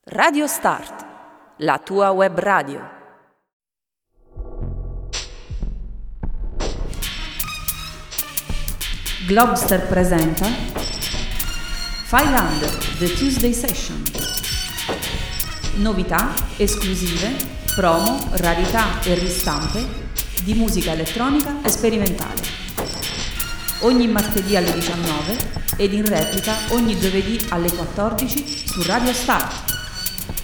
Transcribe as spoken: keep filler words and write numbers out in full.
Radio Start, la tua web radio. Globster presenta Five Under, The Tuesday Session. Novità, esclusive, promo, rarità e ristampe di musica elettronica e sperimentale. Ogni martedì alle diciannove ed in replica ogni giovedì alle quattordici su Radio Start.